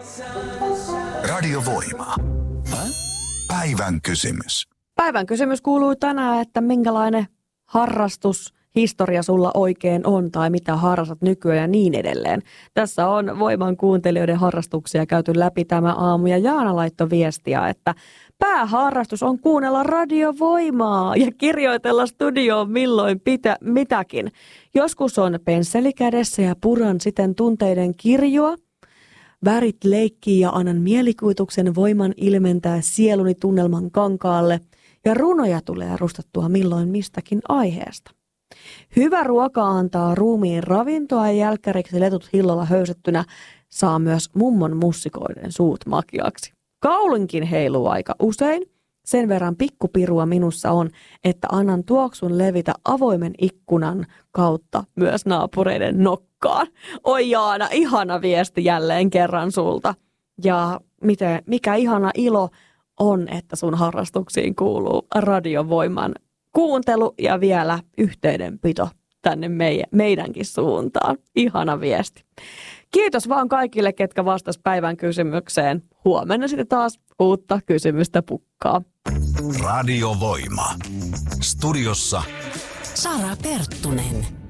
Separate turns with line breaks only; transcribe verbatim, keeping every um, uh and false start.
Radiovoima. Päivän kysymys.
Päivän kysymys kuuluu tänään, että minkälainen harrastushistoria sulla oikein on tai mitä harrastat nykyään ja niin edelleen. Tässä on Voiman kuuntelijoiden harrastuksia käyty läpi tämä aamu ja Jaana laittoi viestiä, että pääharrastus on kuunnella Radiovoimaa ja kirjoitella studioon milloin pitä, mitäkin. Joskus on pensseli kädessä ja puran siten tunteiden kirjoa. Värit leikkii ja annan mielikuvituksen voiman ilmentää sieluni tunnelman kankaalle ja runoja tulee rustattua milloin mistäkin aiheesta. Hyvä ruoka antaa ruumiin ravintoa ja jälkkäriksi letut hillolla höysettynä saa myös mummon mussikoiden suut makiaksi. Kaulinkin heiluu aika usein. Sen verran pikkupirua minussa on, että annan tuoksun levitä avoimen ikkunan kautta myös naapureiden nokkaan. Oi Jaana, ihana viesti jälleen kerran sulta. Ja miten, mikä ihana ilo on, että sun harrastuksiin kuuluu Radiovoiman kuuntelu ja vielä yhteydenpito tänne meidän, meidänkin suuntaan. Ihana viesti. Kiitos vaan kaikille, ketkä vastas päivän kysymykseen. Huomenna sitten taas uutta kysymystä pukkaa.
Radiovoima. Studiossa
Sara Perttunen.